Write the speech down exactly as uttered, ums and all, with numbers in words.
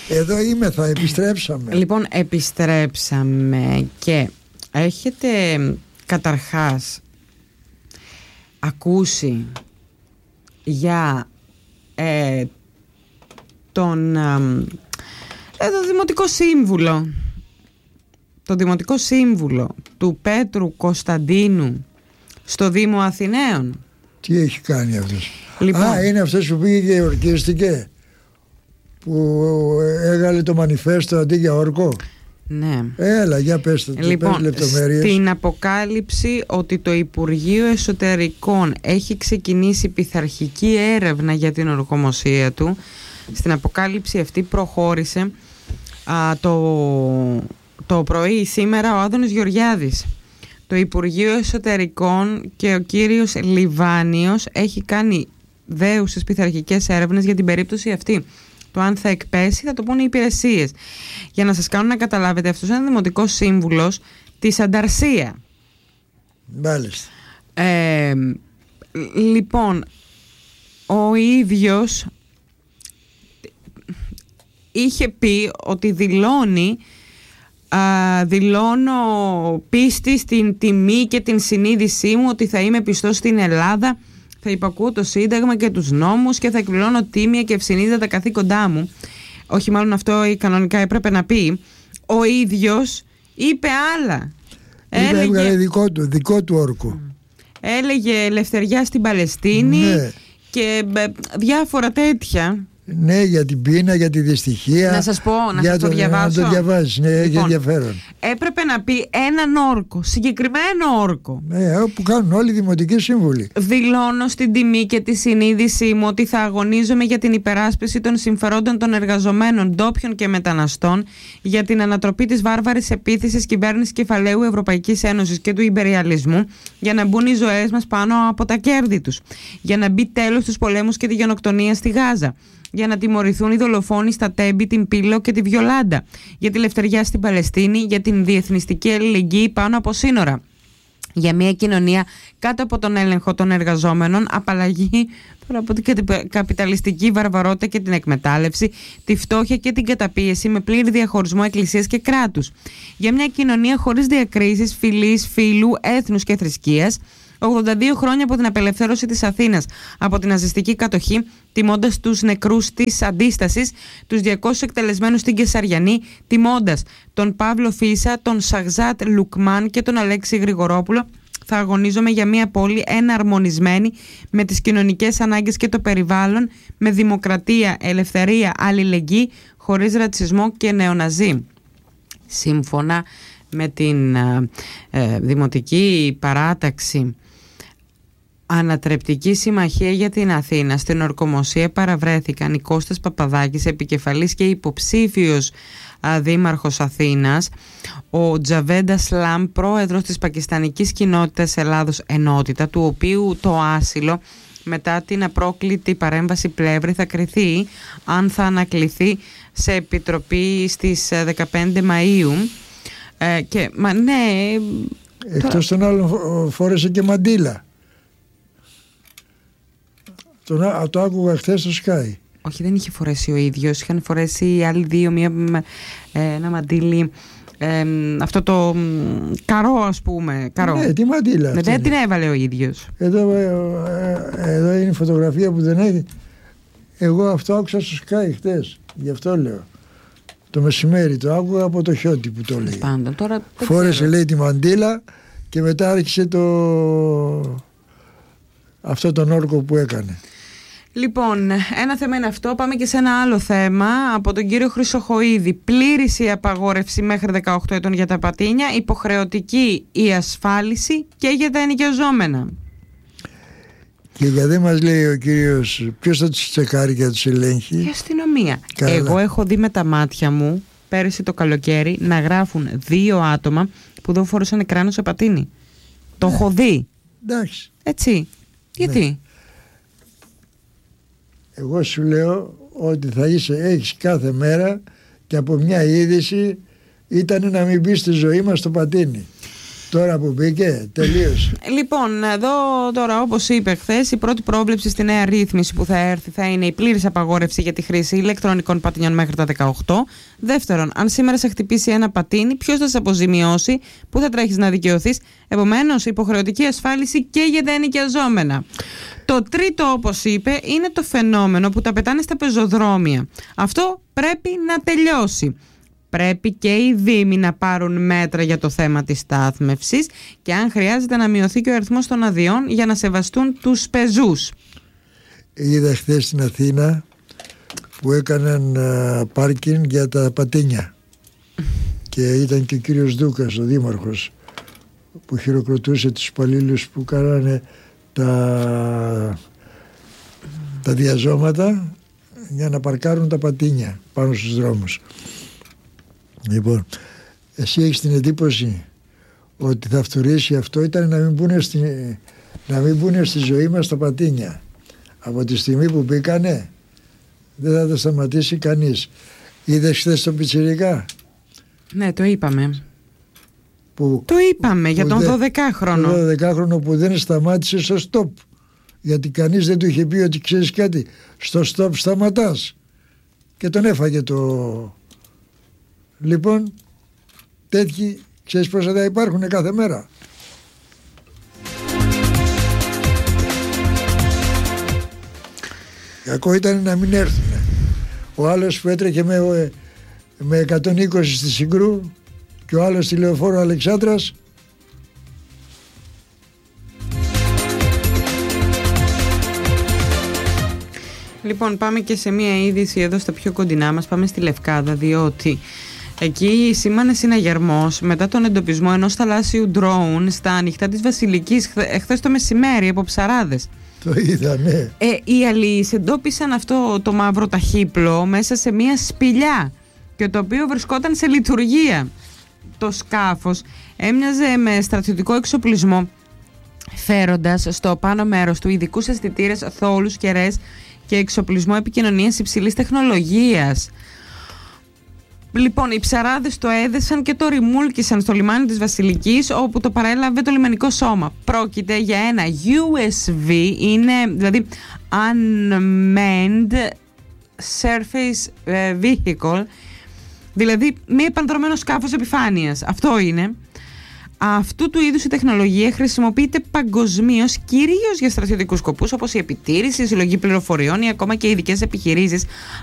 Εδώ είμαι, θα επιστρέψαμε. Λοιπόν, επιστρέψαμε και έχετε καταρχάς ακούσει για ε, τον ε, το Δημοτικό Σύμβουλο το Δημοτικό Σύμβουλο του Πέτρου Κωνσταντίνου στο Δήμο Αθηναίων? Τι έχει κάνει αυτός? Λοιπόν, Α, είναι αυτός που πήγε και ορκίστηκε, που έγαλε το μανιφέστο αντί για όρκο. ναι. Έλα, για πες το, Λοιπόν, λεπτομέρειες. στην αποκάλυψη ότι το Υπουργείο Εσωτερικών έχει ξεκινήσει πειθαρχική έρευνα για την ορκομοσία του, στην αποκάλυψη αυτή προχώρησε α, το, το πρωί σήμερα ο Άδωνης Γεωργιάδης. Το Υπουργείο Εσωτερικών και ο κύριος Λιβάνιος έχει κάνει δέουσες πειθαρχικές έρευνες για την περίπτωση αυτή. Το αν θα εκπέσει θα το πούνε οι υπηρεσίες. Για να σας κάνω να καταλάβετε, αυτός είναι δημοτικός σύμβουλος της Ανταρσία. Μάλιστα. Ε, λοιπόν, ο ίδιος είχε πει ότι δηλώνει α, δηλώνω πίστη στην τιμή και την συνείδησή μου ότι θα είμαι πιστός στην Ελλάδα, θα υπακούω το Σύνταγμα και τους νόμους και θα εκπληρώνω τίμια και ευσυνείδητα τα καθήκοντά μου. Όχι, μάλλον αυτό κανονικά έπρεπε να πει. Ο ίδιος είπε άλλα. Είπε, έλεγε δικό του, δικό του όρκο. Έλεγε ελευθεριά στην Παλαιστίνη, ναι, και διάφορα τέτοια. Ναι, για την πείνα, για τη δυστυχία. Να σας πω, να σας το, το διαβάσω. Να το διαβάσεις, ναι, έχει λοιπόν, ενδιαφέρον. Έπρεπε να πει έναν όρκο, συγκεκριμένο όρκο. Ναι, που κάνουν όλοι οι δημοτικοί σύμβουλοι. Δηλώνω στην τιμή και τη συνείδησή μου ότι θα αγωνίζομαι για την υπεράσπιση των συμφερόντων των εργαζομένων, ντόπιων και μεταναστών, για την ανατροπή της βάρβαρης επίθεσης κυβέρνησης κεφαλαίου Ευρωπαϊκής Ένωσης και του ιμπεριαλισμού, για να μπουν οι ζωές μας πάνω από τα κέρδη τους, για να μπει τέλος στους πολέμους και τη γενοκτονία στη Γάζα, για να τιμωρηθούν οι δολοφόνοι στα Τέμπη, την Πύλο και τη Βιολάντα, για τη λευτεριά στην Παλαιστίνη, για την διεθνιστική αλληλεγγύη πάνω από σύνορα, για μια κοινωνία κάτω από τον έλεγχο των εργαζόμενων, απαλλαγή από την καπιταλιστική βαρβαρότητα και την εκμετάλλευση, τη φτώχεια και την καταπίεση, με πλήρη διαχωρισμό εκκλησίας και κράτους, για μια κοινωνία χωρίς διακρίσεις φυλής, φύλου, έθνους και θρησκείας, ογδόντα δύο χρόνια από την απελευθέρωση της Αθήνας από την ναζιστική κατοχή, τιμώντας τους νεκρούς της αντίστασης, τους διακόσιους εκτελεσμένους στην Κεσαριανή, τιμώντας τον Παύλο Φίσα, τον Σαγζάτ Λουκμάν και τον Αλέξη Γρηγορόπουλο, θα αγωνίζομαι για μια πόλη εναρμονισμένη με τις κοινωνικές ανάγκες και το περιβάλλον, με δημοκρατία, ελευθερία, αλληλεγγύη, χωρίς ρατσισμό και νεοναζί. Σύμφωνα με την ε, ε, Δημοτική Παράταξη Ανατρεπτική Συμμαχία για την Αθήνα, στην ορκομοσία παραβρέθηκαν η Κώστας Παπαδάκης, επικεφαλής και υποψήφιος α, δήμαρχος Αθήνας, ο Τζαβέντα Σλάμ, πρόεδρος της Πακιστανικής Κοινότητας Ελλάδος Ενότητα, του οποίου το άσυλο μετά την απρόκλητη παρέμβαση Πλεύρη θα κριθεί αν θα ανακληθεί σε επιτροπή στις δεκαπέντε Μαΐου. Ε, και, μα, ναι, εκτός των άλλων φόρεσε και μαντίλα. Τον, το άκουγα χθες στο Sky. Όχι, δεν είχε φορέσει ο ίδιος. Είχαν φορέσει οι άλλοι δύο μία, ε, ένα μαντίλι, ε, αυτό το καρό, ας πούμε, καρό. Ναι, τι μαντίλα ναι, δεν την έβαλε ο ίδιος. Εδώ, ε, εδώ είναι η φωτογραφία που δεν έχει. Εγώ αυτό άκουσα στο Sky χθες. Γι' αυτό λέω. Το μεσημέρι το άκουγα από το Χιώτη που το λέει. Πάντων, τώρα φόρεσε ξέρω. Λέει τη μαντίλα και μετά άρχισε το αυτό τον όρκο που έκανε. Λοιπόν, ένα θέμα είναι αυτό. Πάμε και σε ένα άλλο θέμα από τον κύριο Χρυσοχοΐδη. Πλήρης η απαγόρευση μέχρι δεκαοκτώ ετών για τα πατίνια, υποχρεωτική η ασφάλιση και για τα ενοικιαζόμενα. Και για δεν μας λέει ο κύριος ποιος θα τους τσεκάρει και θα τους ελέγχει? Η αστυνομία. Καλά. Εγώ έχω δει με τα μάτια μου πέρυσι το καλοκαίρι να γράφουν δύο άτομα που δεν φορούσαν κράνο σε πατίνι. Το έχω δει. Εντάξει. Έτσι. Γιατί? Ναι. Εγώ σου λέω ότι θα είσαι, έχεις κάθε μέρα και από μια είδηση ήταν να μην μπει στη ζωή μας το πατίνι. Τώρα που μπήκε, τελείωσε. Λοιπόν, εδώ τώρα, όπως είπε χθες, η πρώτη πρόβλεψη στη νέα ρύθμιση που θα έρθει θα είναι η πλήρης απαγόρευση για τη χρήση ηλεκτρονικών πατινιών μέχρι τα δεκαοκτώ. Δεύτερον, αν σήμερα σε χτυπήσει ένα πατίνι, ποιος θα σε αποζημιώσει, πού θα τρέχεις να δικαιωθείς. Επομένως, υποχρεωτική ασφάλιση και για τα ενοικιαζόμενα. Το τρίτο, όπως είπε, είναι το φαινόμενο που τα πετάνε στα πεζοδρόμια. Αυτό πρέπει να τελειώσει. Πρέπει και οι δήμοι να πάρουν μέτρα για το θέμα της στάθμευσης και αν χρειάζεται να μειωθεί και ο αριθμός των αδειών για να σεβαστούν τους πεζούς. Είδα χθες στην Αθήνα που έκαναν uh, πάρκινγκ για τα πατίνια και ήταν και ο κύριος Δούκας, ο δήμαρχος, που χειροκροτούσε τους υπαλλήλους που κάνανε τα, τα διαζώματα για να παρκάρουν τα πατίνια πάνω στους δρόμους. Λοιπόν, εσύ έχεις την εντύπωση ότι θα φτωρήσει αυτό? Ήταν να μην μπουν στη, να μην μπουν στη ζωή μας τα πατίνια. Από τη στιγμή που μπήκανε δεν θα τα σταματήσει κανείς. Είδες χθες τον πιτσιρικά? Ναι, το είπαμε. Που, το είπαμε που, για τον δωδεκάχρονο. Τον δωδεκάχρονο που δεν σταμάτησε στο στόπ. Γιατί κανείς δεν του είχε πει ότι ξέρεις κάτι, στο στόπ σταματάς. Και τον έφαγε το... Λοιπόν, τέτοιοι, ξέρεις πόσα θα υπάρχουν κάθε μέρα. Κακό ήταν να μην έρθουν. Ο άλλος που έτρεχε με, με εκατόν είκοσι στη Συγκρού και ο άλλος στη Λεωφόρο Αλεξάνδρας. Λοιπόν, πάμε και σε μία είδηση εδώ στα πιο κοντινά μας. Πάμε στη Λευκάδα, διότι εκεί σήμανε συναγερμός μετά τον εντοπισμό ενός θαλάσσιου ντρόουν στα ανοιχτά της Βασιλικής χθες το μεσημέρι από ψαράδες. Το είδα, ναι. Ε, οι αλλοίς εντόπισαν αυτό το μαύρο ταχύπλο μέσα σε μία σπηλιά και το οποίο βρισκόταν σε λειτουργία. Το σκάφος έμοιαζε με στρατιωτικό εξοπλισμό, φέροντας στο πάνω μέρος του ειδικούς αισθητήρες, θόλους, κερές και εξοπλισμό επικοινωνίας υψηλής τεχνολογίας. Λοιπόν, οι ψαράδες το έδεσαν και το ρημούλκησαν στο λιμάνι της Βασιλικής, όπου το παρέλαβε το λιμενικό σώμα. Πρόκειται για ένα γιου ες βι, είναι δηλαδή Unmanned Surface Vehicle, δηλαδή μη επανδρωμένο σκάφος επιφάνειας. Αυτό είναι. Αυτού του είδους η τεχνολογία χρησιμοποιείται παγκοσμίως κυρίως για στρατιωτικούς σκοπούς, όπως η επιτήρηση, η συλλογή πληροφοριών ή ακόμα και ειδικές επιχειρήσεις,